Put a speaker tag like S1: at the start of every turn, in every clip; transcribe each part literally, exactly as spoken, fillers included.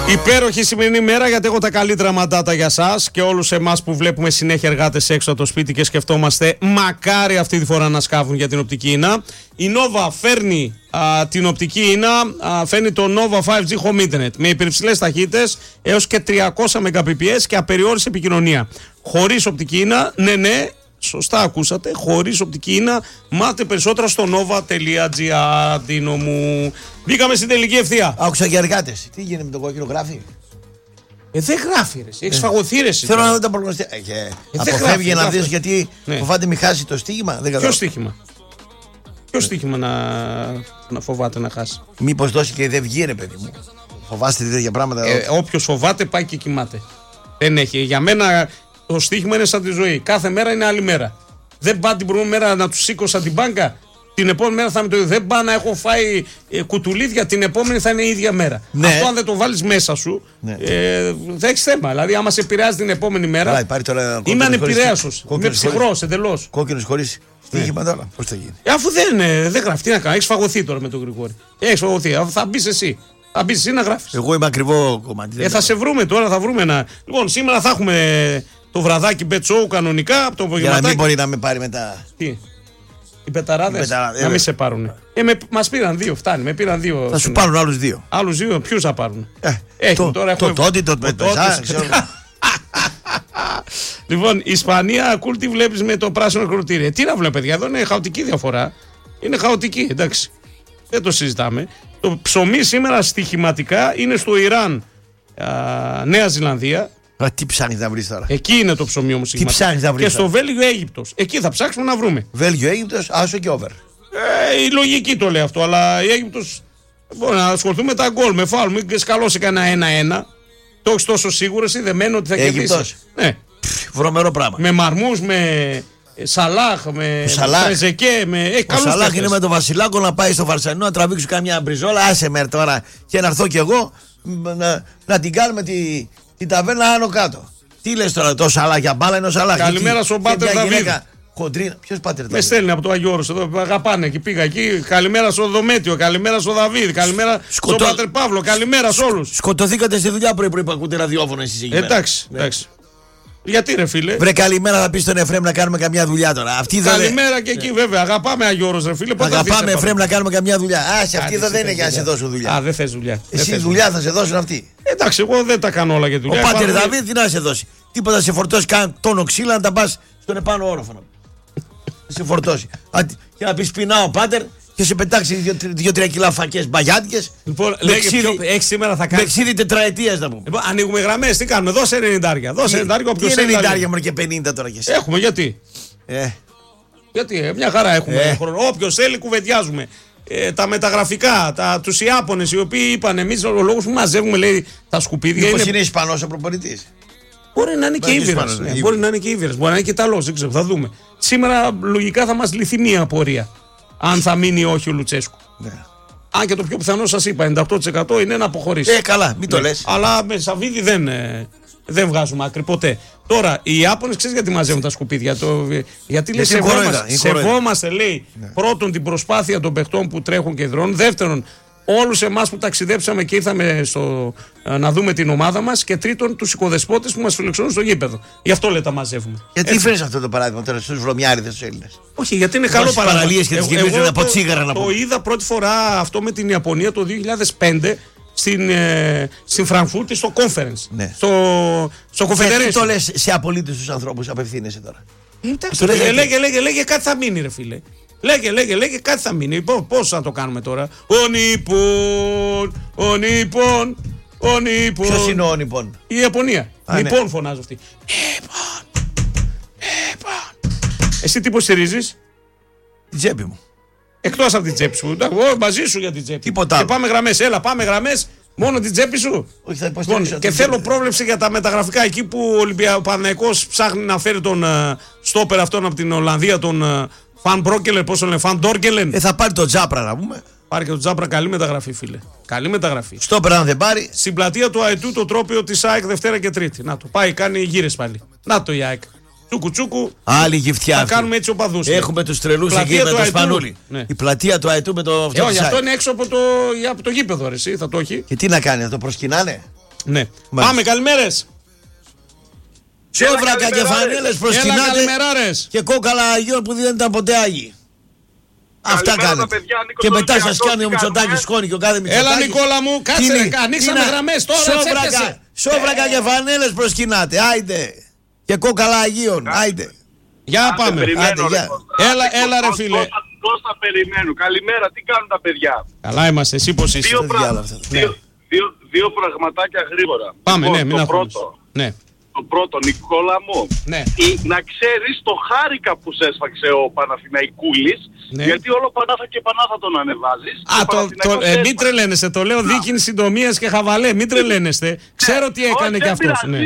S1: Υπέροχη σημερινή μέρα, γιατί έχω τα καλύτερα μαντάτα για σας και όλους εμάς που βλέπουμε συνέχεια εργάτες έξω από το σπίτι και σκεφτόμαστε μακάρι αυτή τη φορά να σκάβουν για την οπτική ίνα. Η Nova φέρνει α, την οπτική ίνα, α, φέρνει το Nova φάιβ τζι Home Internet με υπερυψηλές ταχύτητες έως και τριακόσια μεγαμπιτ και απεριόριστη επικοινωνία. Χωρίς οπτική ίνα, ναι ναι, σωστά ακούσατε, χωρίς οπτική ίνα. Μάθετε περισσότερα στο nova.gr. Δίνο μου. Μπήκαμε στην τελική ευθεία.
S2: Άκουσα και εργάτες. Τι γίνεται με τον κόκκινο, γράφει?
S1: Ε, δεν γράφει ρε. Έχεις ε, φαγωθεί ρε.
S2: Θέλω να δω τα προγνωστικά. Ε, ε, αποφεύγει να δεις γιατί ναι. Φοβάται μη χάσει το στοίχημα.
S1: Ποιο στοίχημα? Ποιο στοίχημα να, να φοβάται να χάσει?
S2: Μήπως δώσει και δεν βγει ρε παιδί μου. Φοβάστε τέτοια πράγματα?
S1: Ε, Όποιος φοβάται πάει και κοιμάται. Δεν έχει. Για μένα το στοίχημα είναι σαν τη ζωή. Κάθε μέρα είναι άλλη μέρα. Δεν πάω την προηγούμενη μέρα να του σήκωσα την μπάνκα. Την επόμενη μέρα θα είμαι το ίδιο. Δεν πάω να έχω φάει ε, κουτουλίδια. Την επόμενη θα είναι η ίδια μέρα. Ναι. Αυτό αν δεν το βάλεις μέσα σου, ναι. ε, δεν έχει θέμα. Δηλαδή, άμα σε επηρεάζει την επόμενη μέρα. Καλά, είμαι ανεπηρέασος. Είμαι ψυχρός εντελώς.
S2: Κόκκινος χωρίς στοίχημα τώρα. Πώς θα γίνει?
S1: Ε, αφού δεν, ε, δεν γράφει, τι να κάνω. Έχεις φαγωθεί τώρα με τον Γρηγόρη. Έχεις φαγωθεί. Θα μπει εσύ. Θα μπει εσύ να γράφεις.
S2: Εγώ είμαι ακριβό κομμάτι.
S1: Ε, θα σε βρούμε τώρα, θα βρούμε ένα. Λοιπόν, σήμερα θα έχουμε το βραδάκι Bet Show κανονικά. Το
S2: για να μην μπορεί να με πάρει μετά.
S1: Τι? Οι πεταράδες να ε, μην σε πάρουν. Ε, μας πήραν δύο, φτάνει. Με πήραν δύο.
S2: Θα σου πάρουν άλλους δύο.
S1: Άλλους δύο, ποιους θα πάρουν?
S2: Ε, Έχουμε τώρα. Το τότε, το πετασά.
S1: Λοιπόν, η Ισπανία, κουλ τι βλέπεις με το πράσινο κροτήρι. Τι να βλέπω, παιδιά, εδώ είναι χαοτική διαφορά. Είναι χαοτική, εντάξει. Δεν το συζητάμε. Το ψωμί σήμερα στοιχηματικά είναι στο Ιράν, α, Νέα Ζηλανδία.
S2: Α, τι ψάχνεις να βρεις τώρα?
S1: Εκεί είναι το ψωμί όμως.
S2: Τι ψάχνεις να βρεις?
S1: Και στο Βέλγιο Αίγυπτος. Εκεί θα ψάξουμε να βρούμε.
S2: Βέλγιο Αίγυπτος, άσο και over.
S1: Ε, η λογική το λέει αυτό, αλλά η Αίγυπτος. Μπορεί να ασχοληθούμε με τα γκολ, με φάουλ. Μην σκαλώσει κανένα ένα-ένα. Το έχεις τόσο σίγουρο εσύ, δεμένο ότι θα κερδίσει. Ναι.
S2: Βρωμερό πράγμα.
S1: Με Μαρμούς, με Σαλάχ, με Τρεζεκέ. Με... Ε,
S2: ο Σαλάχ είναι με τον Βασιλάκο να πάει στο Βαρσελόνα να τραβήξω καμιά μπριζόλα. Άσε με τώρα και να έρθω κι εγώ να, να την κάνουμε τη, τη ταβέρνα άνω κάτω. Τι λες τώρα, το Σαλάχ για μπάλα είναι ο Σαλάχ?
S1: Καλημέρα στον Πάτερ Δαβίδ.
S2: Χοντρίνα. Ποιος Πάτερ Δαβίδ?
S1: Με στέλνει από το Άγιο Όρος εδώ, αγαπάνε και πήγα εκεί. Καλημέρα στο Δομέτιο, καλημέρα στο Δαβίδ, καλημέρα Σκοτώ... στον Πάτερ Παύλο, καλημέρα σε όλους.
S2: Σκοτωθήκατε στη δουλειά πρωί-πρωί που ακούτε ραδιόφωνο εσείς εκεί.
S1: Εντάξει, ναι. εντάξει. Γιατί ρε φίλε?
S2: Βρε καλημέρα θα πει στον Εφραίμ να κάνουμε καμιά δουλειά τώρα. Αυτή
S1: καλημέρα
S2: δε...
S1: και εκεί βέβαια. Αγαπάμε Άγιο Όρος ρε φίλε.
S2: Αγαπάμε Εφραίμ να κάνουμε καμιά δουλειά. Α, σε αυτή εδώ δεν είναι για να σε δώσουν δουλειά.
S1: Α, δεν θες δουλειά.
S2: Εσύ δουλειά θα σε δώσουν αυτοί.
S1: Εντάξει, εγώ δεν τα κάνω όλα για δουλειά.
S2: Ο Πάτερ Δαβίδ τι να σε δώσει? Τίποτα σε φορτώσει καν τόνο ξύλα να τα πα στον επάνω όροφο. Σε φορτώσει. Και να πει πεινά ο Πάτερ και σε πετάξει δύο-τρία κιλά φακές μπαγιάτικες.
S1: Λοιπόν, έχει σήμερα θα κάνει.
S2: Μεξίδι τετραετίας να πούμε.
S1: Λοιπόν, ανοίγουμε γραμμές, τι κάνουμε? Δώσε ενενήντα. Δώσε ενενήντα.
S2: Ποιος είναι ενενήντα μόνο και πενήντα τώρα κι εσύ?
S1: Έχουμε, γιατί?
S2: Ε.
S1: Γιατί, ε, μια χαρά έχουμε ε. χρόνο. Όποιος θέλει, κουβεντιάζουμε. Ε, τα μεταγραφικά, τα, τους Ιάπωνες οι οποίοι είπαν εμείς ο λόγος που μαζεύουμε λέει τα σκουπίδια.
S2: Μήπως είναι, είναι Ισπανός ο προπονητής?
S1: Μπορεί να είναι και Ήβηρας. Ναι, μπορεί να είναι και Ήβηρας. Μπορεί να είναι και Ιταλός. Δεν ξέρω, θα δούμε. Σήμερα λογικά θα μας λυθεί μία απορία. Αν θα μείνει ή όχι ο Λουτσέσκου.
S2: Ναι.
S1: Αν και το πιο πιθανό σας είπα, ενενήντα οκτώ τοις εκατό είναι να αποχωρήσει.
S2: Ε, καλά, μην το ναι. λες.
S1: Αλλά με Σαββίδη δεν, ε, δεν βγάζουμε άκρη ποτέ. Τώρα, οι Ιάπωνες ξέρεις γιατί μαζεύουν τα σκουπίδια? Το, γιατί λέει, σεβόμαστε, σεβόμαστε λέει, ναι. πρώτον την προσπάθεια των παιχτών που τρέχουν και δρώνουν. Δεύτερον, όλους εμάς που ταξιδέψαμε και ήρθαμε στο, να δούμε την ομάδα μας. Και τρίτον, τους οικοδεσπότες που μας φιλοξενούν στο γήπεδο. Γι' αυτό λέει τα μαζεύουμε.
S2: Γιατί φέρνεις αυτό το παράδειγμα τώρα στους βρωμιάριδες τους Έλληνες?
S1: Όχι, γιατί είναι καλό παράδειγμα.
S2: Παραλίες και τις γεμίζουν από τσίγαρα να
S1: πω. Το είδα πρώτη φορά αυτό με την Ιαπωνία το δύο χιλιάδες πέντε στην, ε, στην Φραγκφούρτη στο conference. Ναι. Στο, στο Confederation.
S2: Γιατί το λες σε απολύτως τους ανθρώπους, απευθύνεσαι τώρα?
S1: Εντάξει, λέγε, λέγε, λέγε, λέγε, κάτι θα μείνει ρε φίλε. Λέγε, λέγε, λέγε, κάτι θα μείνει. Πώς θα το κάνουμε τώρα? Ο Νίπον, ο Νίπον, ο Νίπον.
S2: Ποιος είναι ο Νίπον?
S1: Η Ιαπωνία.
S2: Α,
S1: Νίπον
S2: ναι.
S1: φωνάζω αυτή. Νίπον, Νίπον. Εσύ τι υποστηρίζεις?
S2: Την τσέπη μου.
S1: Εκτός από την τσέπη σου. Εγώ μαζί σου για την τσέπη.
S2: Τίποτα.
S1: Και πάμε γραμμές. Έλα, πάμε γραμμές. Μόνο την τσέπη σου.
S2: Όχι, θα υποστηρίζω.
S1: Λοιπόν, και θέλω τσέπη. Πρόβλεψη για τα μεταγραφικά. Εκεί που ο Ολυμπιακός ψάχνει να φέρει τον uh, στόπερ αυτόν από την Ολλανδία, τον uh, Φαν Μπρόκελεν, πώς το λένε, Φαν Ντόρκελεν.
S2: Ε, θα πάρει τον Τζάπρα να πούμε.
S1: Πάρει και τον Τζάπρα, καλή μεταγραφή, φίλε. Καλή μεταγραφή.
S2: Στόπερ, αν δεν πάρει.
S1: Στην πλατεία του Αετού το τρόπαιο της ΑΕΚ Δευτέρα και Τρίτη. Να το πάει, κάνει γύρες πάλι. Να το η ΑΕΚ. Τσούκου τσούκου.
S2: Άλλη γυφτιά.
S1: Θα κάνουμε έτσι οπαδούς.
S2: Έχουμε τους τρελούς εκεί με το Σπανούλι. Ναι. Η πλατεία του Αετού με το αυτό.
S1: Ε, όχι, αυτό είναι έξω από το, από το γήπεδο, ρε, εσύ, θα το έχει.
S2: Και τι να κάνει, θα το προσκυνάνε?
S1: Ναι. Πάμε, καλημέρες.
S2: Σόβρακα και φανέλες προσκυνάτε και κόκαλα Αγίων που δεν ήταν ποτέ Άγιοι. Αυτά κάνετε. Και μετά σας κάνει ο Μητσοτάκης σκόνη και ο κάθε Μητσοτάκης.
S1: Έλα Νικόλα μου, κάτσε ρε, ανοίξαμε γραμμές τώρα.
S2: Σόβρακα, σόβρακα και φανέλες προσκυνάτε, άιντε. Και κόκαλα Αγίων, άιντε.
S1: Για πάμε.
S3: Άντε,
S1: για. Έλα, έλα ρε φίλε.
S3: Κώστα περιμένω. Καλημέρα, τι κάνουν τα παιδιά.
S1: Καλά είμαστε, εσύ πώς είσαι.
S3: Δύο, πρα... δύο, δύο, δύο πραγματάκια γρήγορα.
S1: Πάμε,
S3: λοιπόν,
S1: ναι, μην
S3: το
S1: ακούς.
S3: πρώτο.
S1: Ναι.
S3: Το πρώτο, Νικόλα μου,
S1: ναι.
S3: η, να ξέρεις το χάρηκα που σε έσφαξε ο Παναθηναϊκούλης,
S1: ναι.
S3: γιατί όλο Πανάθα και Πανάθα τον ανεβάζεις.
S1: Α, το, το, ε, μην τρελαίνεστε, το λέω δίκην συντομίας και χαβαλέ, μην τρελαίνεστε. Ξέρω τι έκανε κι αυτός. Ναι.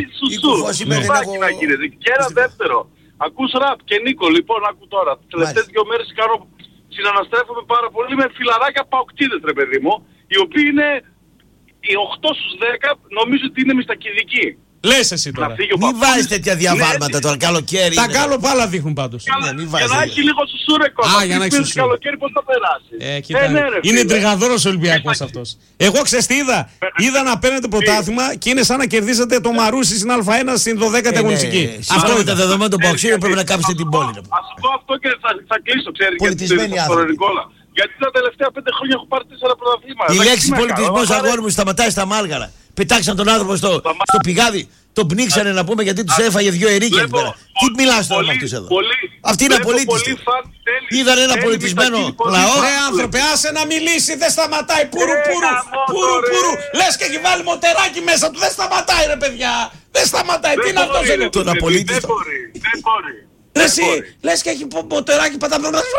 S3: Και ένα δεύτερο, ακούς ραπ και Νίκο, λοιπόν, ακού τώρα. Τις τελευταίες δύο μέρες κάνω, συναναστρέφομαι πάρα πολύ με φιλαράκια παοκτίδες, ρε παιδί μου, οι οποίοι είναι οι οκτώ στους δέκα, νομίζω ότι είναι μιστακιδικοί.
S1: Λες εσύ τώρα.
S2: Μην βάζεις τέτοια διαβάλματα τώρα, καλοκαίρι.
S1: Τα κάλο πάλα δείχνουν πάντως.
S3: Για να έχει λίγο σουσούρε κόμμα.
S1: Α, για να έχει σουσούρε.
S3: Καλοκαίρι πώς θα περάσει.
S1: Ε, κοίτα, ε, ναι, ρε, είναι τριγαδόρος ο Ολυμπιακός αυτός. Εγώ ξέρεις τι είδα. Είδα να παίρνετε πρωτάθλημα και είναι σαν να κερδίσετε το Μαρούσι στην Α ένα στην δωδέκατη αγωνιστική.
S2: Αυτό είναι το δεδομένο των Παοξίων, πρέπει να κάψετε την πόλη.
S3: Ας πω αυτό και θα κλείσω, ξέρεις.
S2: Πολιτισμένοι άνθρωποι.
S3: Γιατί τα τελευταία πέντε χρόνια έχω πάρει τέσσερα πρωταθλήματα.
S2: Η λέξη πολιτισμός, αγόρι μου, σταματάει στα μάλγαρα. Πετάξαν τον άνθρωπο στο, στο πηγάδι, τον πνίξανε να πούμε γιατί τους έφαγε δυο ερίκια εκεί πέρα. Τι μιλάς τώρα με αυτούς εδώ. Αυτοί είναι απολύτιστοι. Είδαν ένα πολιτισμένο λαό.
S1: Ρε άνθρωπε, άσε να μιλήσει, δεν σταματάει. Πούρου, πούρου, πούρου, πούρου. Λες και έχει βάλει μοτεράκι μέσα του, δεν σταματάει ρε παιδιά. Δεν σταματάει, τι είναι αυτός εδώ.
S2: Τον απολύτιστο.
S3: Δεν μπορεί, δεν μπορεί.
S1: Εσύ, λες και έχει μοτεράκι πατά.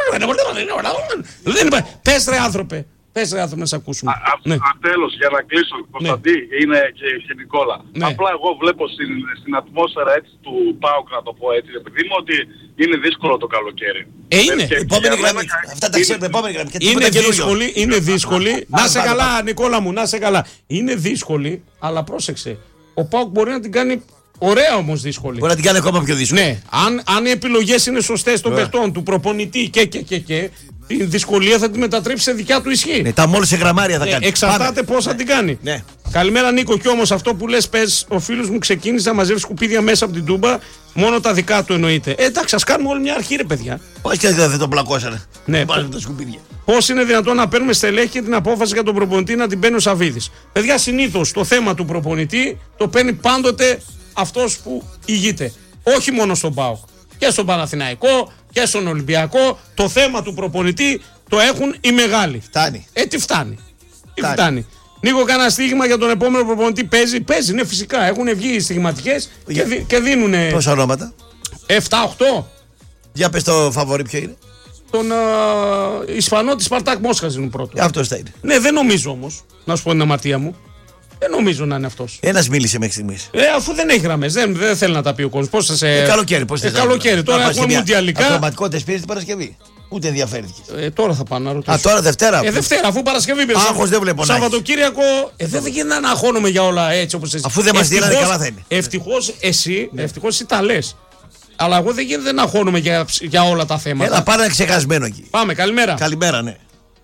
S1: Πες ρε άνθρωπε. Πες ρε άνθρωποι να σε ακούσουμε.
S3: Ναι. Τέλος, για να κλείσω, Κωνσταντή, ναι. είναι και, και Νικόλα. Ναι. Απλά εγώ βλέπω στην, στην ατμόσφαιρα έτσι του ΠΑΟΚ, να το πω έτσι, επειδή μου ότι είναι δύσκολο το καλοκαίρι.
S1: Ε, είναι.
S2: Και, επόμενη γραμμή. Αυτά τα ξέρουμε, επόμενη γραμμή.
S1: Είναι δύσκολη, είναι δύσκολη. Να σε καλά, Νικόλα μου, να σε καλά. Είναι δύσκολη, αλλά πρόσεξε. Ο ΠΑΟΚ μπορεί να την κάνει ωραία όμως δύσκολη.
S2: Μπορεί να την κάνει ακόμα πιο δύσκολη.
S1: Ναι, αν, αν οι επιλογές είναι σωστές των παιχτών, του προπονητή και και και και. Τη δυσκολία θα τη μετατρέψει σε δικιά του ισχύ.
S2: Ναι, τα μόλις σε γραμμάρια θα
S1: ναι,
S2: κάνει.
S1: Εξαρτάται πώς ναι. θα την κάνει.
S2: Ναι.
S1: Καλημέρα Νίκο, κι όμως αυτό που λες πες, ο φίλος μου ξεκίνησε να μαζεύει σκουπίδια μέσα από την τούμπα, μόνο τα δικά του εννοείται. Ε, εντάξει, ας κάνουμε όλη μια αρχή ρε παιδιά.
S2: Πώς και δεν τον πλακώσανε.
S1: Ναι.
S2: Πάνε τα σκουπίδια.
S1: Πώς είναι δυνατόν να παίρνουμε στελέχη και την απόφαση για τον προπονητή να την παίρνει ο Σαββίδης. Παιδιά, συνήθως το θέμα του προπονητή το παίρνει πάντοτε αυτός που ηγείται. Όχι μόνο στον ΠΑΟΚ. Και στον Παναθηναϊκό και στον Ολυμπιακό. Το θέμα του προπονητή το έχουν οι μεγάλοι.
S2: Φτάνει.
S1: Ε, τι φτάνει. Τι φτάνει. φτάνει. Νίκο, κάνα στίγμα για τον επόμενο προπονητή παίζει. Παίζει, ναι, φυσικά. Έχουν βγει οι στιγματικές και, δι, και δίνουν.
S2: Πόσα ονόματα?
S1: εφτά οκτώ.
S2: Για πες το φαβορί ποιο είναι.
S1: Τον uh, Ισπανό της Σπαρτάκ Μόσχας είναι πρώτο.
S2: Αυτός θα είναι.
S1: Ναι, δεν νομίζω όμως. Να σου πω την αμαρτία μου. Δεν νομίζω να είναι αυτός.
S2: Ένας μίλησε μέχρι στιγμής.
S1: Ε, αφού δεν έχει γραμμές, δεν, δεν θέλει να τα πει ο κόσμος. Πώς θα σε.
S2: Ε, καλοκαίρι, πώς θα
S1: ε, καλοκαίρι. Τώρα έχουμε μουντιαλικά.
S2: Ακροματικότητες πήρες την Παρασκευή. Ούτε ενδιαφέρθηκε.
S1: Ε, τώρα θα πάω να ρωτήσω.
S2: Α, τώρα Δευτέρα.
S1: Ε, Δευτέρα, αφού Παρασκευή πήρε.
S2: Άγχος δεν βλέπω.
S1: Σαββατοκύριακο. Ε, δεν γίνεται να αγχώνομαι για όλα έτσι όπως εσύ.
S2: Αφού δεν μας δίνανε, καλά θα είναι.
S1: Ευτυχώς εσύ, ευτυχώς εσύ τα λες. Αλλά εγώ δεν γίνεται να αγχώνομαι για, για όλα τα θέματα.
S2: Έλα, πάρε ένα ξεχασμένο εκεί.
S1: Πάμε, καλημέρα.
S2: Καλημέρα, ναι.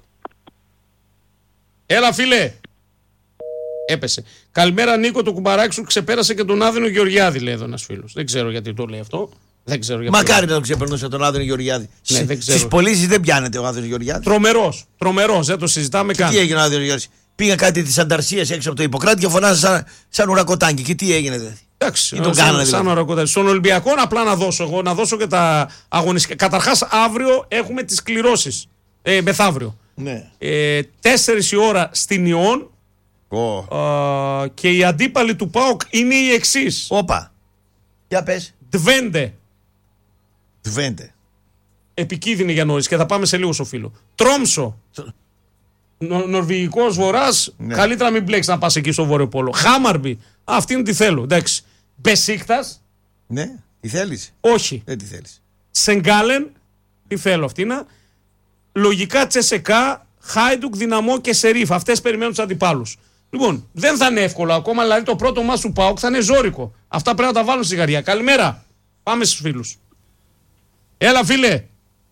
S1: Έλα, φίλε. Έπεσε. Καλημέρα, Νίκο. Το κουμπαράκι σου ξεπέρασε και τον Άδενο Γεωργιάδη, λέει εδώ ένας φίλος. Δεν ξέρω γιατί το λέει αυτό. Δεν ξέρω γιατί.
S2: Μακάρι να το ξεπερνούσε τον Άδενο Γεωργιάδη.
S1: Ναι,
S2: στις πωλήσεις δεν πιάνεται ο Άδενος Γεωργιάδης.
S1: Τρομερός. Τρομερός. Δεν το συζητάμε καν.
S2: Τι έγινε ο Άδενος Γεωργιάδης? Πήγα κάτι της ανταρσίας έξω από το Ιπποκράτη και φωνάζα σαν, σαν ουρακοτάκι. Και τι έγινε δηλαδή?
S1: Εντάξει, τον κάνανε, σαν ουρακοτάκι. Στον Ολυμπιακό απλά να δώσω εγώ, να δώσω και τα αγωνιστικά. Καταρχάς αύριο έχουμε τις κληρώσεις. Ε, μεθαύριο.
S2: Ναι.
S1: Ε, τέσσερις η ώρα στην Ιόν.
S2: Oh.
S1: Uh, και οι αντίπαλοι του ΠΑΟΚ είναι οι εξής.
S2: Όπα. Για πες.
S1: Τβέντε.
S2: Τβέντε.
S1: Επικίνδυνη για νωρίς και θα πάμε σε λίγο στο φίλο. Τρόμσο. Νο, Νορβηγικός Βορράς. Ναι. Καλύτερα μην μπλέξεις να πας εκεί στο Βόρειο Πόλο. Χάμαρμπι. Αυτή είναι τι θέλω. Εντάξει. Μπεσίκτας.
S2: Ναι. Τι θέλεις?
S1: Όχι.
S2: Δεν τι θέλεις.
S1: Σενγκάλεν. Τι θέλω αυτή είναι. Λογικά Τσεσεκά, Χάιντουκ, Δυναμό και Σερίφ. Αυτές περιμένουν τους αντιπάλους. Λοιπόν, δεν θα είναι εύκολο ακόμα, δηλαδή το πρώτο μας του ΠΑΟΚ θα είναι ζώρικο. Αυτά πρέπει να τα βάλουν στη γαριά. Καλημέρα. Πάμε στους φίλους. Έλα, φίλε.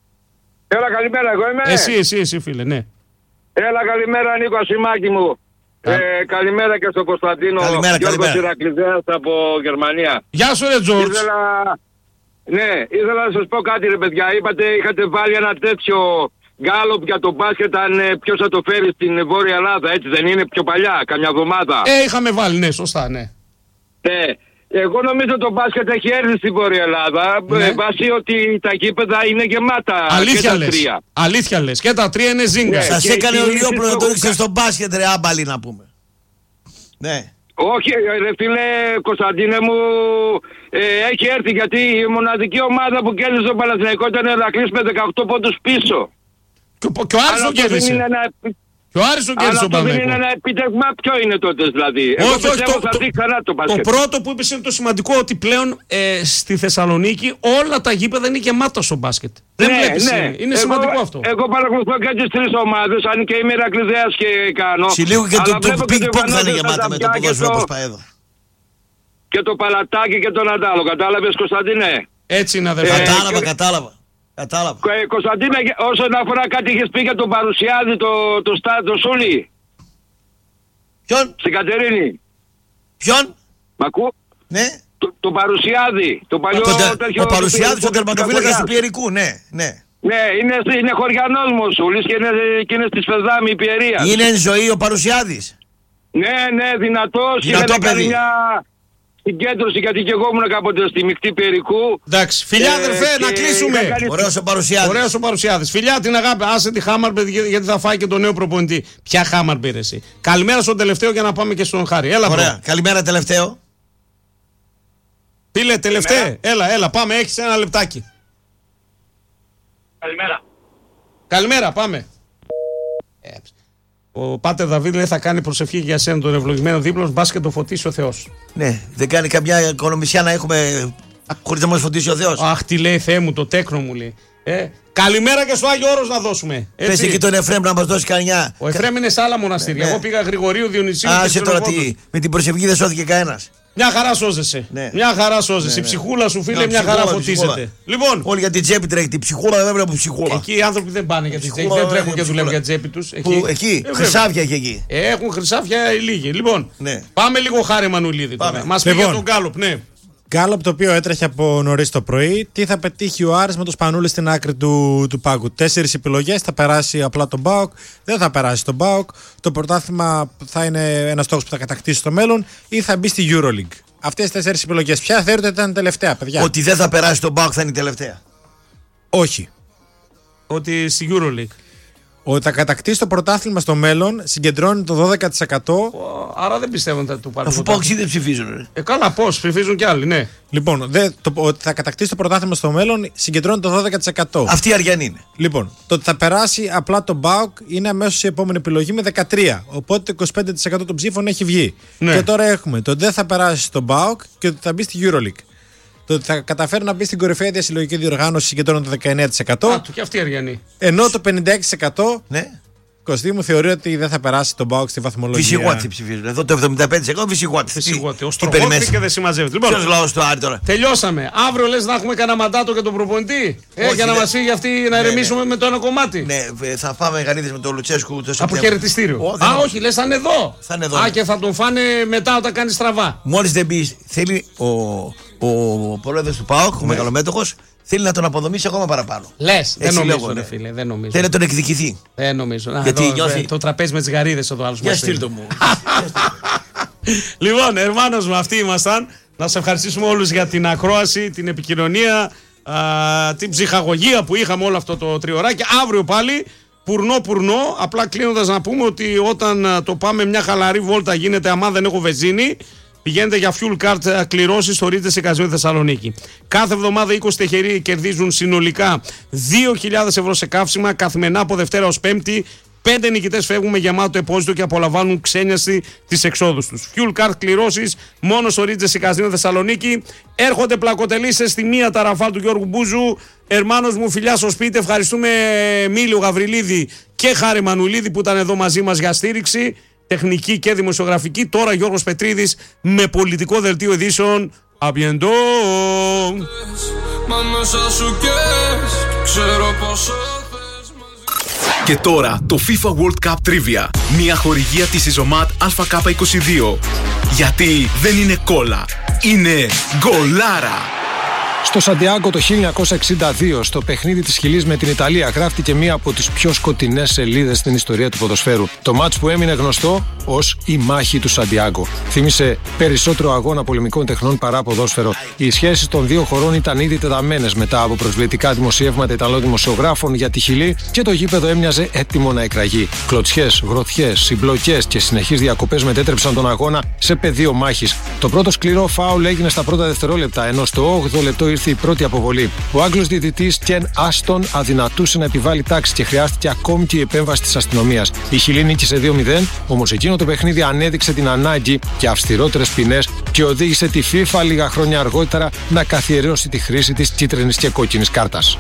S4: Έλα, καλημέρα, εγώ είμαι.
S1: Εσύ, εσύ, εσύ, φίλε, ναι.
S4: Έλα, καλημέρα, Νίκο Ασημάκη μου. Ε, καλημέρα και στον Κωνσταντίνο.
S2: Καλημέρα,
S4: Γιώργος Ηρακλειδέας από Γερμανία.
S1: Γεια σου ρε Τζόρτζ.
S4: Ήθελα... Ναι, ήθελα να σας πω κάτι ρε παιδιά. Είπατε, είχατε βάλει ένα τέτοιο γκάλωπ για το μπάσκετ, αν ποιος θα το φέρει στην Βόρεια Ελλάδα, έτσι δεν είναι, πιο παλιά, καμιά εβδομάδα.
S1: Ε, είχαμε βάλει, ναι, σωστά, ναι.
S4: Ναι. Εγώ νομίζω το μπάσκετ έχει έρθει στην Βόρεια Ελλάδα, ναι. Βάσει ότι τα γήπεδα είναι γεμάτα.
S1: Αλήθεια
S4: και
S1: λες.
S4: τα τρία.
S1: Αλήθεια λες. Και τα τρία είναι ζίγκα.
S4: Ναι.
S2: Σας
S4: Και
S2: έκανε ο
S4: και
S2: Λιόπουλο να το
S4: το-
S2: ρίξετε στο μπάσκετ ρε άμπαλι να πούμε. Ναι.
S4: Όχι, ρε φίλε Κωνσταντίνε μου, ε, έχει έρθει γιατί η μοναδική ομάδα που κέρδισε τον Παναθηναϊκό ήταν ο Ηρακλής με δεκαοκτώ πόντους πίσω.
S1: Και, ο- και ο Άρης
S4: Αλλά
S1: τον
S4: αυτό δεν
S1: κέρδισε.
S4: είναι ένα,
S1: Και ο Άρης τον
S4: αλλά
S1: κέρδισε τον
S4: αυτό δεν είναι
S1: Παναθηναϊκό.
S4: ένα επίτευγμα, ποιο είναι τότε δηλαδή. Εγώ
S1: Όχι, όχι,
S4: πιστεύω
S1: το,
S4: θα
S1: το,
S4: δει ξανά το
S1: το
S4: μπάσκετ.
S1: πρώτο που είπες είναι το σημαντικό, ότι πλέον ε, στη Θεσσαλονίκη όλα τα γήπεδα είναι γεμάτα στο μπάσκετ. Δεν
S4: Ναι,
S1: βλέπεις,
S4: ναι.
S1: είναι, είναι
S4: Εγώ-
S1: σημαντικό αυτό.
S4: Εγώ παρακολουθώ και τις τρεις ομάδες, αν και είμαι Ηρακλειδέας και κάνω.
S2: Συλλήγου και το,
S4: αλλά
S2: το
S4: βλέπω και
S2: πικ ποκ θα είναι
S4: Ιβανόβιτς,
S2: γεμάτα με το
S4: Καζαπιά και
S2: ποδόσφαιρο
S4: το-
S2: όπως πάει εδώ.
S4: Και το Παλατάκι και τον Αντάλο, κατάλαβες Κωνσταντίνε.
S1: Έτσι είναι αδερφέ.
S4: Ε,
S2: Κατάλαβα,
S4: και-
S2: κατάλαβα. Κατάλαβα.
S4: Ε, Κωνσταντίνε, όσον αφορά κάτι είχες πει για τον Παρουσιάδη, το, το, το, το Σούλη,
S2: Ποιον,
S4: στην Κατερίνη.
S2: ποιον,
S4: Μ' ακού?
S2: ναι.
S4: Το, το Παρουσιάδη, το παλιό
S2: Το τε-
S4: τέτοιο...
S2: Ο Παρουσιάδης, ο
S4: του-
S2: τερματοφύλακας του
S4: του-
S2: Πιερικού, ναι, ναι.
S4: Ναι, είναι, είναι χωριανός μου ο Σούλης και είναι, και είναι στη Σφεδάμη η Πιερία.
S2: Είναι εν ζωή ο Παρουσιάδης.
S4: Ναι, ναι, δυνατός.
S2: Δυνατό
S4: Είχατε κάνει
S2: παιδί.
S4: μια συγκέντρωση γιατί και εγώ ήμουν κάποτε στη μεικτή Πιερικού.
S1: Εντάξει, φιλιά
S4: Ε,
S1: αδερφέ,
S4: και
S1: να κλείσουμε.
S4: είχα κάνει-
S2: Ωραίος ο Παρουσιάδης.
S1: Ωραίος ο Παρουσιάδης. Φιλιά την αγάπη. Άσε τη Χάμαρμπερ γιατί θα φάει και τον νέο προπονητή. Ποια Χάμαρμπερ εσύ. Καλημέρα στον τελευταίο για να πάμε και στον Χάρη. Έλα,
S2: Ωραία.
S1: μπρο.
S2: Καλημέρα τελευταίο.
S1: Φίλε, τελευταίο. Έλα, έλα, πάμε. Έχεις ένα λεπτάκι.
S3: Καλημέρα.
S1: Καλημέρα, πάμε. Ε, ο Πάτερ Δαβίδ λέει θα κάνει προσευχή για σένα τον ευλογημένο δίπλο. Μπας και το φωτίσει ο Θεός.
S2: Ναι, δεν κάνει καμιά οικονομισιά να έχουμε χωρίς να μας φωτίσει ο Θεός.
S1: Αχ, τι λέει, Θεέ μου, το τέκνο μου λέει. Ε, καλημέρα και στο Άγιο Όρος να δώσουμε.
S2: Πες
S1: Έτσι.
S2: εκεί τον Εφραίμ να μας δώσει κανιά.
S1: Ο Εφραίμ είναι σε άλλα μοναστήρια.
S2: Ναι.
S1: Εγώ πήγα Γρηγορίου Διονυσίου.
S2: Α,
S1: και
S2: σε τώρα
S1: Ξενοφόντος.
S2: τι, με την προσευχή δεν σώθηκε κανένας.
S1: Μια χαρά σώζεσαι.
S2: Ναι.
S1: Μια χαρά σώζεσαι.
S2: Ναι,
S1: Η
S2: ναι.
S1: ψυχούλα σου, φίλε,
S2: Ναι,
S1: μια
S2: ψυχούλα,
S1: χαρά
S2: ψυχούλα.
S1: φωτίζεται. Λοιπόν,
S2: Όλοι για την τσέπη τρέχει. Την ψυχούλα δεν βλέπω ψυχούλα.
S1: εκεί οι άνθρωποι δεν πάνε για την τσέπη.
S2: Ψυχούλα,
S1: Δεν τρέχουν
S2: ναι,
S1: και δουλεύουν
S2: ψυχούλα.
S1: για την τσέπη του.
S2: Που εκεί, χρυσάφια έχει εκεί.
S1: Έχουν χρυσάφια οι λίγοι. Λοιπόν,
S2: Ναι.
S1: πάμε λίγο Χάρη Μανουλίδη τώρα. Μα
S5: Λοιπόν.
S1: πήγε τον Γκάλοπ, ναι.
S5: Γκάλοπ το οποίο έτρεχε από νωρί το πρωί. Τι θα πετύχει ο Άρης με το Σπανούλη στην άκρη του, του πάγκου. Τέσσερις επιλογές. Θα περάσει απλά τον ΠΑΟΚ. Δεν θα περάσει τον ΠΑΟΚ. Το πρωτάθλημα θα είναι ένας στόχος που θα κατακτήσει στο μέλλον ή θα μπει στη EuroLeague. Αυτές τις τέσσερις επιλογές. Ποια θεωρείτε ότι ήταν τελευταία, παιδιά?
S2: Ότι δεν θα περάσει τον Μπάουκ θα είναι η τελευταία.
S5: Όχι.
S1: Ότι στη EuroLeague.
S5: Ότι θα κατακτήσει το πρωτάθλημα στο μέλλον συγκεντρώνει το δώδεκα τοις εκατό.
S1: Ο, Άρα δεν πιστεύουν ότι θα του πάρουν.
S2: Αφού
S1: ποτέ.
S2: Πάουκ δεν ψηφίζουν. ρε.
S1: Ε, καλά, πώ, ψηφίζουν κι άλλοι, ναι.
S5: Λοιπόν, δε, το, ότι θα κατακτήσει το πρωτάθλημα στο μέλλον συγκεντρώνει το δώδεκα τοις εκατό.
S2: Αυτή η Αριανή είναι.
S5: Λοιπόν, το ότι θα περάσει απλά τον ΠΑΟΚ είναι αμέσως η επόμενη επιλογή με δεκατρία. Οπότε το είκοσι πέντε τοις εκατό των ψήφων έχει βγει.
S1: Ναι.
S5: Και τώρα έχουμε το ότι δεν θα περάσει στον ΠΑΟΚ και ότι θα μπει στη EuroLeague. Το ότι θα καταφέρει να μπει στην κορυφαία διασυλλογική διοργάνωση συγκεντρώνει το δεκαεννέα τοις εκατό.
S1: Α, του και αυτή η Αριανή.
S5: Ενώ το πενήντα έξι τοις εκατό
S2: Ναι.
S5: Κωστή μου θεωρεί ότι δεν θα περάσει τον ΠΑΟΚ στη βαθμολογία.
S2: Βυσιγουάτι ψηφίζουν. Εδώ το εβδομήντα πέντε τοις εκατό Βυσιγουάτι.
S1: Φυσικότη. Ο Στρογόφη και δεν συμμαζεύεται.
S2: Ποιος
S1: Λοιπόν,
S2: λαός του Άρη τώρα.
S1: τελειώσαμε. Αύριο λες να έχουμε κανένα μαντάτο για τον προπονητή. Ε,
S2: Όχι,
S1: για να
S2: δεν-
S1: μας φύγει αυτή να
S2: Ναι,
S1: ηρεμήσουμε με το ένα κομμάτι.
S2: Ναι, ε, θα πάμε γαρίδες με τον Λουτσέσκου το
S1: Από
S2: Σεπτέμβριο.
S1: χαιρετιστήριο.
S2: Ω, δεν
S1: Α,
S2: είναι.
S1: όχι, λες θα είναι εδώ.
S2: Θα είναι εδώ,
S1: Α,
S2: ναι.
S1: και θα τον φάνε μετά όταν κάνει στραβά.
S2: Μόλις δεν μπει, θέλει ο, ο πρόεδρος του ΠΑΟΚ, ο μεγαλομέτωχος, θέλει να τον αποδομήσει ακόμα παραπάνω.
S1: Λες, δεν
S2: Έτσι
S1: νομίζω,
S2: λέγω,
S1: ρε
S2: ναι.
S1: φίλε, δεν νομίζω.
S2: Θέλει να τον εκδικηθεί.
S1: Δεν νομίζω. Να,
S2: Γιατί
S1: εδώ,
S2: νιώθει-
S1: ε, το τραπέζι με τις γαρίδες εδώ άλλος
S2: Για
S1: μας
S2: στείλ
S1: θέλει.
S2: το μου.
S1: Λοιπόν, Ερμάνος μου, αυτοί ήμασταν. Να σε ευχαριστήσουμε όλους για την ακρόαση, την επικοινωνία, α, την ψυχαγωγία που είχαμε όλο αυτό το τριωράκι. Αύριο πάλι, πουρνό πουρνό. Απλά κλείνοντας να πούμε ότι όταν α, το πάμε μια χαλαρή βόλτα γίνεται, άμα δεν έχω βενζίνη, πηγαίνετε για fuel card κληρώσεις στο Ρίτζες Εικαζιών Θεσσαλονίκη. Κάθε εβδομάδα είκοσι τυχεροί κερδίζουν συνολικά δύο χιλιάδες ευρώ σε καύσιμα καθημερινά από Δευτέρα ως Πέμπτη. Πέντε νικητές φεύγουν με γεμάτο επόζητο και απολαμβάνουν ξένιαστη τις εξόδους τους. Fuel card κληρώσεις μόνο στο Ρίτζες Εικαζιών Θεσσαλονίκη. Έρχονται πλακοτελίσσες στη μία τα Ραφάλ του Γιώργου Μπούζου. Ερμάνος μου, φιλιά στο σπίτι. Ευχαριστούμε Μίλιο Γαβριλίδη και Χάρη Μανουλίδη που ήταν εδώ μαζί μας για στήριξη τεχνική και δημοσιογραφική. Τώρα Γιώργος Πετρίδης με πολιτικό δελτίο ειδήσεων. Αμπιεντό!
S6: Μα μέσα σου καις, ξέρω πως Και τώρα το FIFA World Cup Trivia. Μια χορηγία της Ιζωμάτ Α Κ είκοσι δύο. Γιατί δεν είναι κόλλα, είναι γκολάρα.
S7: Στο Σαντιάγκο το χίλια εννιακόσια εξήντα δύο, στο παιχνίδι της Χιλής με την Ιταλία, γράφτηκε μία από τις πιο σκοτεινές σελίδες στην ιστορία του ποδοσφαίρου. Το μάτς που έμεινε γνωστό ως η μάχη του Σαντιάγκο. Θύμισε περισσότερο αγώνα πολεμικών τεχνών παρά ποδόσφαιρο. Οι σχέσεις των δύο χωρών ήταν ήδη τεταμένες μετά από προσβλητικά δημοσιεύματα Ιταλών δημοσιογράφων για τη Χιλή και το γήπεδο έμοιαζε έτοιμο να εκραγεί. Κλωτσιές, γροθιές, συμπλοκές και συνεχείς διακοπές μετέτρεψαν τον αγώνα σε πεδίο μάχης. Το πρώτο σκληρό φάουλ έγινε στα πρώτα δευτερόλεπτα, ενώ στο όγδοο λεπτό ήρθε η πρώτη αποβολή. Ο Άγγλος διαιτητής Κεν Άστον αδυνατούσε να επιβάλλει τάξη και χρειάστηκε ακόμη και η επέμβαση της αστυνομίας. Η Χιλή νίκησε δύο μηδέν, όμως εκείνο το παιχνίδι ανέδειξε την ανάγκη για αυστηρότερες ποινές και οδήγησε τη FIFA λίγα χρόνια αργότερα να καθιερώσει τη χρήση της κίτρινης και κόκκινης κάρτας.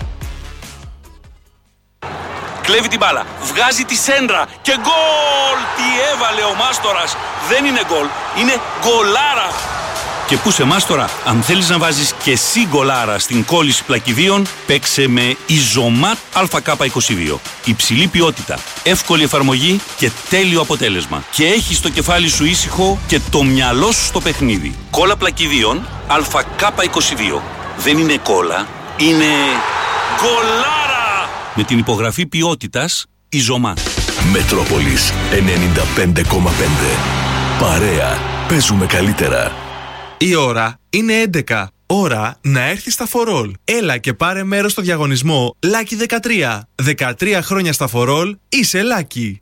S8: Κλέβει την μπάλα, βγάζει τη σέντρα και γκολ! Τι έβαλε ο Μάστορας! Δεν είναι γκολ, είναι γκολάρα! Και πού σε Μάστορα, αν θέλεις να βάζεις και εσύ γκολάρα στην κόλληση πλακιδίων, παίξε με Ιζωμάτ Α Κ είκοσι δύο. Υψηλή ποιότητα, εύκολη εφαρμογή και τέλειο αποτέλεσμα. Και έχεις το κεφάλι σου ήσυχο και το μυαλό σου στο παιχνίδι. Κόλλα πλακιδίων Α Κ είκοσι δύο. Δεν είναι κόλλα, είναι γκολάρα! Με την υπογραφή ποιότητας Ιζωμάτ.
S9: Μετρόπολης ενενήντα πέντε κόμμα πέντε. Παρέα, παίζουμε καλύτερα.
S10: Η ώρα είναι έντεκα. Ώρα να έρθεις στα φορόλ. Έλα και πάρε μέρος στο διαγωνισμό Λάκι δεκατρία. δεκατρία χρόνια στα φορόλ, είσαι Λάκι.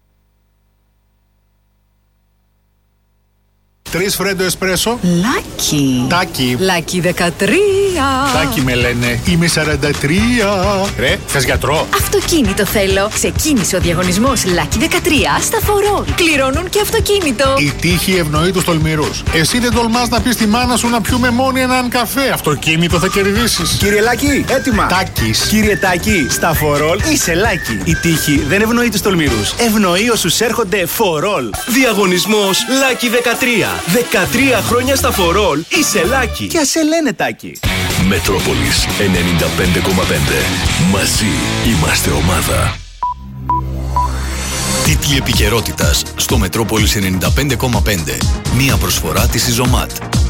S11: Τρεις φρέντο εσπρέσο.
S12: Λάκι.
S11: Τάκι.
S12: Λάκι δεκατρία.
S11: Τάκι με λένε. Είμαι σαράντα τρία. Ρε, θες γιατρό?
S12: Αυτοκίνητο θέλω. Ξεκίνησε ο διαγωνισμός Λάκι δεκατρία στα φορόλ. Κληρώνουν και αυτοκίνητο.
S11: Η τύχη ευνοεί τους τολμηρούς. Εσύ δεν τολμάς να πεις στη μάνα σου να πιούμε μόνοι έναν καφέ. Αυτοκίνητο θα κερδίσεις.
S13: Κύριε Λάκι, έτοιμα.
S11: Τάκης.
S13: Κύριε Τάκη, στα φορόλ είσαι Λάκι. Η τύχη δεν ευνοεί τους τολμηρούς. Ευνοεί όσους έρχονται φορόλ.
S6: Διαγωνισμός Λάκι δεκατρία. δεκατρία χρόνια στα φορόλ, είσαι Λάκι.
S13: Και ας σε λένε Τάκη.
S9: Μετρόπολης ενενήντα πέντε κόμμα πέντε. Μαζί είμαστε ομάδα.
S14: Τίτλοι επικαιρότητας στο Μετρόπολης ενενήντα πέντε κόμμα πέντε. Μία προσφορά της Ιζωμάτ.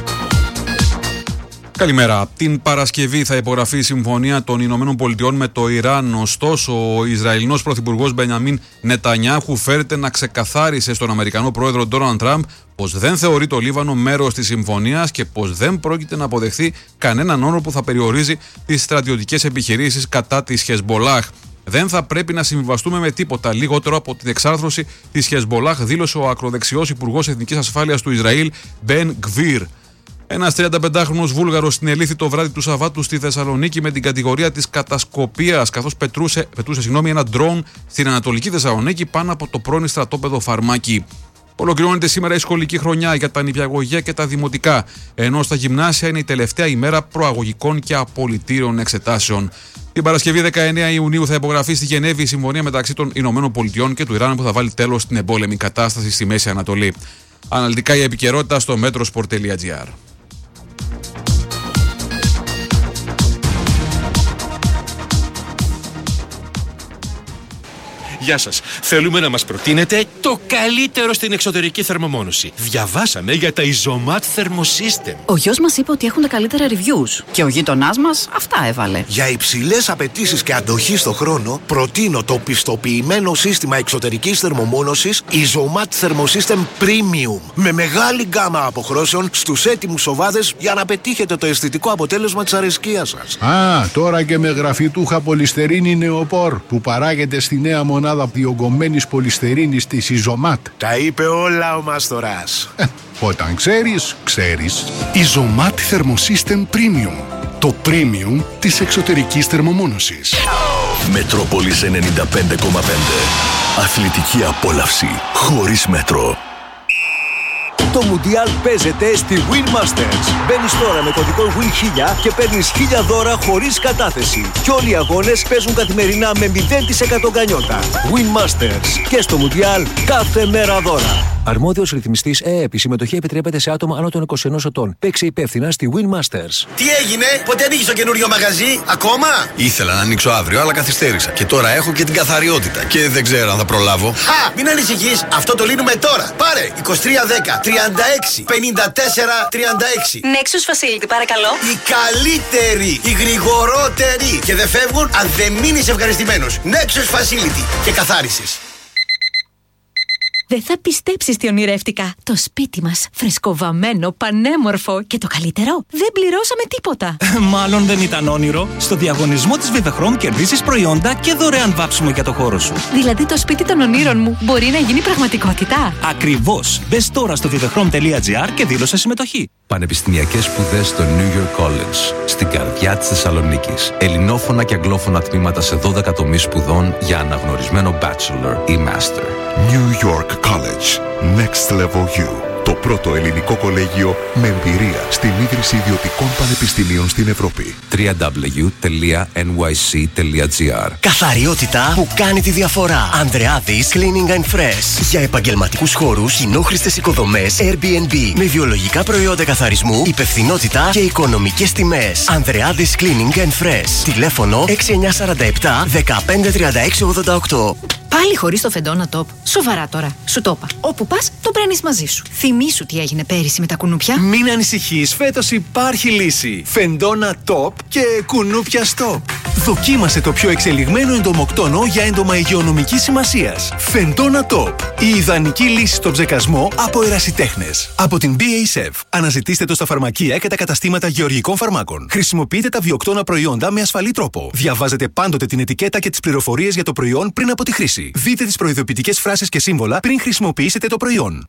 S15: Καλημέρα. Την Παρασκευή θα υπογραφεί η συμφωνία των Ηνωμένων Πολιτειών με το Ιράν. Ωστόσο, ο Ισραηλινός Πρωθυπουργός Μπενιαμίν Νετανιάχου φέρεται να ξεκαθάρισε στον Αμερικανό Πρόεδρο Ντόναλντ Τραμπ πως δεν θεωρεί το Λίβανο μέρος της συμφωνίας και πως δεν πρόκειται να αποδεχθεί κανέναν όρο που θα περιορίζει τις στρατιωτικές επιχειρήσεις κατά της Χεσμπολάχ. Δεν θα πρέπει να συμβιβαστούμε με τίποτα λιγότερο από την εξάρθρωση της Χεσμπολάχ, δήλωσε ο ακροδεξιός Υπουργός Εθνικής Ασφάλειας του Ισραήλ Μπεν Γκβίρ. Ένας τριανταπεντάχρονος Βούλγαρος συνελήφθη το βράδυ του Σαββάτου στη Θεσσαλονίκη με την κατηγορία της κατασκοπίας, καθώς πετρούσε, πετούσε συγγνώμη, ένα ντρόουν στην Ανατολική Θεσσαλονίκη πάνω από το πρώην στρατόπεδο Φαρμάκη. Ολοκληρώνεται σήμερα η σχολική χρονιά για τα νηπιαγωγεία και τα δημοτικά, ενώ στα γυμνάσια είναι η τελευταία ημέρα προαγωγικών και απολυτήριων εξετάσεων. Την Παρασκευή δεκαεννέα Ιουνίου θα υπογραφεί στη Γενέβη η συμφωνία μεταξύ των Ηνωμένων Πολιτειών και του Ιράν που θα βάλει τέλος στην εμπόλεμη κατάσταση στη Μέση Ανατολή. Αναλυτικά η επικαιρότητα στο metrosport τελεία gr.
S16: Γεια σας. Θέλουμε να μας προτείνετε το καλύτερο στην εξωτερική θερμομόνωση. Διαβάσαμε για τα Ιζωμάτ Thermosystem.
S12: Ο γιος μας είπε ότι έχουν τα καλύτερα reviews και ο γείτονάς μας αυτά έβαλε.
S17: Για υψηλές απαιτήσεις και αντοχή στο χρόνο, προτείνω το πιστοποιημένο σύστημα εξωτερικής θερμομόνωσης Ιζωμάτ Thermosystem Premium. Με μεγάλη γκάμα αποχρώσεων στους έτοιμους οβάδες για να πετύχετε το αισθητικό αποτέλεσμα της αρεσκίας σας.
S18: Α, τώρα και με γραφιτούχα πολυστερίνη νεοπόρ που παράγεται στη νέα μονάδα διογκωμένης πολυστερίνης της Ιζωμάτ.
S17: Τα είπε όλα ο Μάστορας.
S18: Ε, όταν ξέρεις, ξέρεις.
S9: Ιζωμάτ Thermosystem Premium. Το premium της εξωτερικής θερμομόνωσης. Μετρόπολης ενενήντα πέντε κόμμα πέντε. Αθλητική απόλαυση χωρίς μέτρο.
S19: Το Μουντιάλ παίζεται στη Win Masters. Μπαίνεις τώρα με κωδικό Win χίλια και παίρνεις χίλια δώρα χωρίς κατάθεση. Και όλοι οι αγώνες παίζουν καθημερινά με μηδέν τοις εκατό γκανιότα. Win Masters. Και στο Μουντιάλ κάθε μέρα δώρα. Αρμόδιος ρυθμιστής ΕΕΠ. Η συμμετοχή επιτρέπεται σε άτομα άνω των είκοσι ενός ετών. Παίξε υπεύθυνα στη Win Masters.
S20: Τι έγινε, πότε ανοίγεις το καινούριο μαγαζί, ακόμα?
S14: Ήθελα να ανοίξω αύριο, αλλά καθυστέρησα. Και τώρα έχω και την καθαριότητα. Και δεν ξέρω αν θα προλάβω.
S20: Χα! Μην ανησυχείς, αυτό το λύνουμε τώρα. Πάρε είκοσι τρία δέκα τριάντα έξι πενήντα τέσσερα τριάντα έξι.
S12: Nexus Facility, παρακαλώ.
S20: Η καλύτερη, η γρηγορότερη. Και δεν φεύγουν αν δεν μείνεις ευχαριστημένος. Nexus Facility και καθάρισες.
S12: Δεν θα πιστέψεις τι ονειρεύτηκα. Το σπίτι μας, φρεσκοβαμμένο, πανέμορφο και το καλύτερο, δεν πληρώσαμε τίποτα.
S21: Μάλλον δεν ήταν όνειρο. Στο διαγωνισμό της Vivechrome κερδίσεις προϊόντα και δωρεάν βάψιμο για το χώρο σου.
S12: Δηλαδή το σπίτι των ονείρων μου μπορεί να γίνει πραγματικότητα.
S21: Ακριβώς. Μπες τώρα στο vivechrom τελεία gr και δήλωσε συμμετοχή.
S22: Πανεπιστημιακές σπουδές στο New York College, στην καρδιά της Θεσσαλονίκης. Ελληνόφωνα και αγγλόφωνα τμήματα σε δώδεκα τομείς σπουδών για αναγνωρισμένο bachelor ή master.
S23: New York College. Next Level You. Το πρώτο ελληνικό κολέγιο με εμπειρία στην ίδρυση ιδιωτικών πανεπιστημίων στην Ευρώπη.
S22: double-u double-u double-u τελεία εν γουάι σι τελεία τζι άρ.
S24: Καθαριότητα που κάνει τη διαφορά. Ανδρεάδης Cleaning and Fresh. Για επαγγελματικούς χώρους, κοινόχρηστες οικοδομές, Airbnb. Με βιολογικά προϊόντα καθαρισμού, υπευθυνότητα και οικονομικές τιμές. Ανδρεάδης Cleaning and Fresh. Τηλέφωνο έξι εννιά τέσσερα επτά δεκαπέντε τριάντα έξι ογδόντα οκτώ.
S12: Πάλι χωρίς το Φεντόνα Top. Σοβαρά τώρα. Σου το είπα. Όπου πας, το παίρνεις μαζί σου. Θυμήσου τι έγινε πέρυσι με τα κουνούπια.
S13: Μην ανησυχείς, φέτος υπάρχει λύση. Φεντόνα Top και κουνούπια Stop. Δοκίμασε το πιο εξελιγμένο εντομοκτόνο για έντομα υγειονομικής σημασίας. Φεντόνα Top. Η ιδανική λύση στον ψεκασμό από ερασιτέχνες. Από την μπι έι ες εφ. Αναζητήστε το στα φαρμακεία και τα καταστήματα γεωργικών φαρμάκων. Χρησιμοποιείτε τα βιοκτώνα προϊόντα με ασφαλή τρόπο. Διαβάζετε πάντοτε την ετικέτα και τις πληροφορίες για το προϊόν πριν από τη χρήση. Δείτε τις προειδοποιητικές φράσεις και σύμβολα πριν χρησιμοποιήσετε το προϊόν.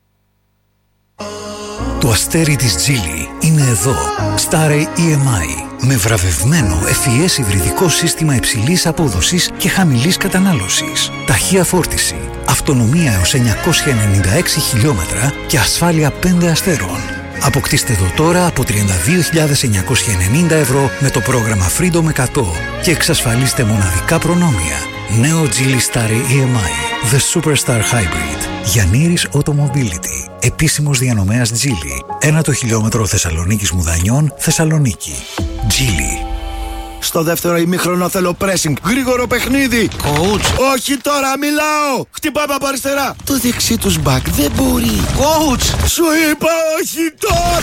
S25: Το αστέρι της Geely είναι εδώ. Starry ι εμ άι. Με βραβευμένο ευφυές υβριδικό σύστημα υψηλής απόδοσης και χαμηλής κατανάλωσης. Ταχεία φόρτιση. Αυτονομία έως εννιακόσια ενενήντα έξι χιλιόμετρα και ασφάλεια πέντε αστέρων. Αποκτήστε το τώρα από τριάντα δύο χιλιάδες εννιακόσια ενενήντα ευρώ με το πρόγραμμα Freedom εκατό και εξασφαλίστε μοναδικά προνόμια. Νέο Geely Starry ι εμ άι. The Superstar Hybrid. Γιαννήρης Automobility. Επίσημος διανομέας Geely. Ένα το χιλιόμετρο Θεσσαλονίκης Μουδανιών, Θεσσαλονίκη. Geely.
S20: Στο δεύτερο ημίχρονο θέλω pressing. Γρήγορο παιχνίδι.
S21: Coach.
S20: Όχι τώρα, μιλάω. Χτυπάμε από αριστερά. Το δεξί τους μπακ δεν μπορεί.
S21: Coach.
S20: Σου είπα όχι τώρα.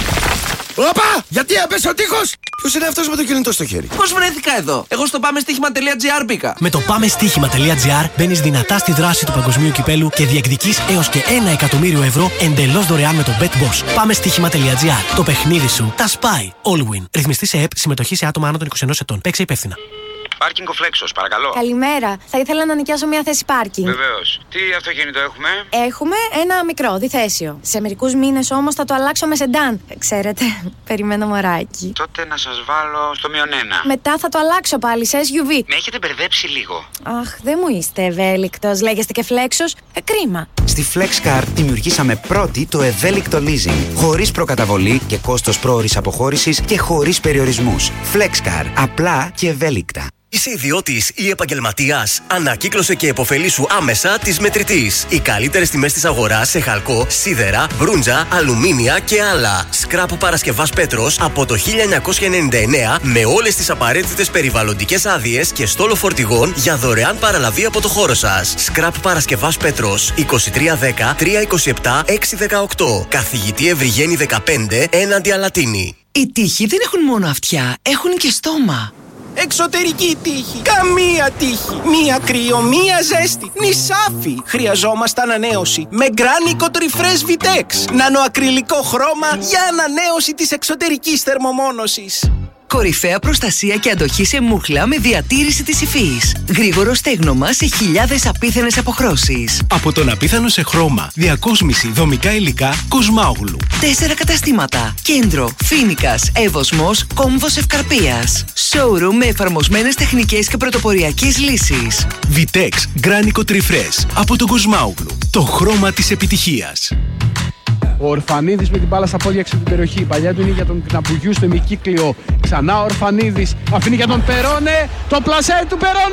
S20: Όπα! Γιατί έπεσε ο τείχος! Ποιος είναι αυτός με το κινητό στο χέρι?
S21: Πώς βρέθηκα εδώ? Εγώ στο πάμε στοίχημα τελεία gr μπήκα.
S26: Με το πάμε στοίχημα τελεία gr μπαίνεις δυνατά στη δράση του παγκοσμίου κυπέλου και διεκδικείς έως και ένα εκατομμύριο ευρώ εντελώς δωρεάν με το BetBoss. Πάμε στοίχημα τελεία gr. Το παιχνίδι σου τα σπάει. All win. Ρυθμιστή σε ΕΕΠ, συμμετοχή σε άτομα άνω των είκοσι ενός ετών. Παίξε υπεύθυνα.
S27: Πάρκινγκ ο Φλέξος, παρακαλώ.
S28: Καλημέρα. Θα ήθελα να νοικιάσω μια θέση πάρκινγκ.
S27: Βεβαίως. Τι αυτοκίνητο έχουμε?
S28: Έχουμε ένα μικρό, διθέσιο. Σε μερικούς μήνες όμως θα το αλλάξω με σεντάν. Ξέρετε, περιμένω μωράκι.
S27: Τότε να σας βάλω στο μείον ένα.
S28: Μετά θα το αλλάξω πάλι σε ες γιου βι.
S27: Με έχετε μπερδέψει λίγο.
S28: Αχ, δεν μου είστε ευέλικτος. Λέγεστε και Φλέξος. Ε, κρίμα.
S29: Στη FlexCar δημιουργήσαμε πρώτη το ευέλικτο leasing. Χωρίς προκαταβολή και κόστος πρόωρης αποχώρησης και χωρίς περιορισμούς. FlexCar. Απλά και ευέλικτα.
S24: Είσαι ιδιώτης ή επαγγελματίας? Ανακύκλωσε και επωφελήσου άμεσα της Μετρητής. Οι καλύτερες τιμές της αγοράς σε χαλκό, σίδερα, μπρούντζα, αλουμίνια και άλλα. Σκράπ Παρασκευάς Πέτρος από το χίλια εννιακόσια ενενήντα εννέα με όλες τις απαραίτητες περιβαλλοντικές άδειες και στόλο φορτηγών για δωρεάν παραλαβή από το χώρο σας. Σκράπ Παρασκευάς Πέτρος είκοσι τρία δέκα τριακόσια είκοσι επτά εξακόσια δεκαοκτώ. Καθηγητή Ευρυγένη δεκαπέντε έναντι Αλατίνη.
S30: Οι τοίχοι δεν έχουν μόνο αυτιά, έχουν και στόμα.
S21: Εξωτερική τύχη. Καμία τύχη. Μία κρύο, μία ζέστη. Νησάφι. Χρειαζόμαστε ανανέωση. Με Γκράνικο Refresh Vitex. Νανοακριλικό χρώμα για ανανέωση της εξωτερικής θερμομόνωσης.
S30: Κορυφαία προστασία και αντοχή σε μούχλα με διατήρηση της υφής. Γρήγορο στέγνομα σε χιλιάδες απίθανες αποχρώσεις.
S13: Από τον απίθανο σε χρώμα, διακόσμηση, δομικά υλικά, Κοσμάογλου.
S30: Τέσσερα καταστήματα. Κέντρο, Φίνικας, Εύωσμος, Κόμβος Ευκαρπίας. Showroom με εφαρμοσμένες τεχνικές και πρωτοποριακές λύσεις.
S13: Vitex Γκράνικο Refresh από τον Κοσμάογλου. Το χρώμα της επιτυχίας.
S1: Ο Ορφανίδης με την μπάλα στα πόδια έξω την περιοχή. Η παλιά του είναι για τον Κναπουγιού στο ημικύκλιο. Ξανά ο Ορφανίδης αφήνει για τον Περόνε. Το πλασέ του Περόνε.